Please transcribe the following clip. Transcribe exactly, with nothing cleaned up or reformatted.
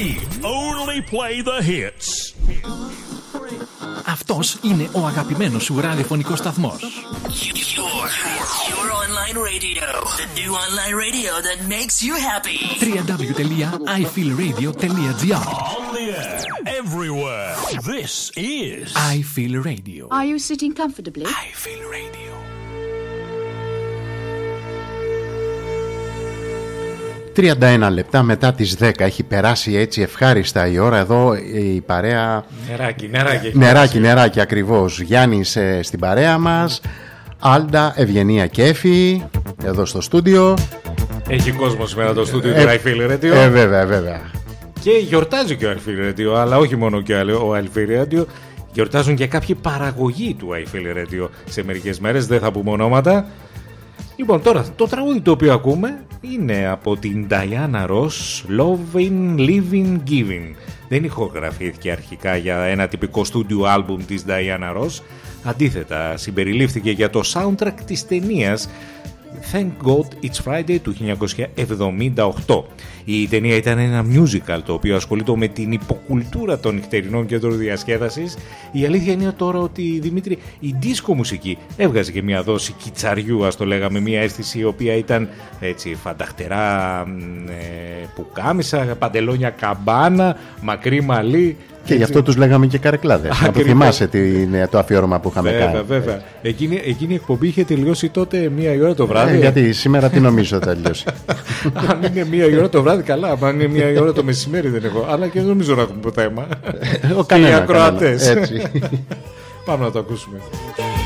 We only play the hits. Αυτός είναι ο αγαπημένος σου ραδιοφωνικός σταθμός. Your, your online radio. The new online radio that makes you happy. double-u double-u double-u τελεία άι φιλ ρέιντιο τελεία τζι άρ. On the air, everywhere. This is I Feel Radio. Are you sitting comfortably? I Feel Radio. τριάντα ένα λεπτά μετά τις δέκα έχει περάσει έτσι ευχάριστα η ώρα. Εδώ η παρέα. Νεράκι, νεράκι. Νεράκι, νεράκι ακριβώς. Γιάννης ε, στην παρέα μας. Άλντα, Ευγενία και Έφη εδώ στο στούντιο. Έχει κόσμο σήμερα το στούντιο ε, του I Feel Radio. Ε, βέβαια, βέβαια. Και γιορτάζει και ο I Feel Radio, αλλά όχι μόνο και ο I Feel Radio. Γιορτάζουν και κάποιοι παραγωγοί του I Feel Radio σε μερικές μέρες. Δεν θα πούμε ονόματα. Λοιπόν, τώρα το τραγούδι το οποίο ακούμε είναι από την Diana Ross, Loving, Living, Giving. Δεν ηχογραφήθηκε αρχικά για ένα τυπικό studio album της Diana Ross. Αντίθετα, συμπεριλήφθηκε για το soundtrack της ταινίας Thank God It's Friday του χίλια εννιακόσια εβδομήντα οκτώ. Η ταινία ήταν ένα musical το οποίο ασχολείται με την υποκουλτούρα των νυχτερινών κέντρων διασκέδασης. Η αλήθεια είναι τώρα ότι, Δημήτρη, η δίσκο μουσική έβγαζε και μια δόση κιτσαριού, ας το λέγαμε, μια αίσθηση η οποία ήταν έτσι φανταχτερά, ε, πουκάμισα, παντελόνια καμπάνα, μακρύ μαλλί. Και γι' αυτό τους λέγαμε και καρεκλάδες. Να το θυμάσαι την, το αφιέρωμα που είχαμε βέβαια, κάνει. Βέβαια. Εκείνη, εκείνη η εκπομπή είχε τελειώσει τότε μία η ώρα το βράδυ. Ε, γιατί σήμερα τι νομίζω θα τελειώσει. Αν είναι μία η ώρα το βράδυ, καλά. Αν είναι μία η ώρα το μεσημέρι, δεν έχω. Αλλά και δεν νομίζω να έχουμε θέμα. Ο κανένα, οι ακροατές. Έτσι. Πάμε να το ακούσουμε.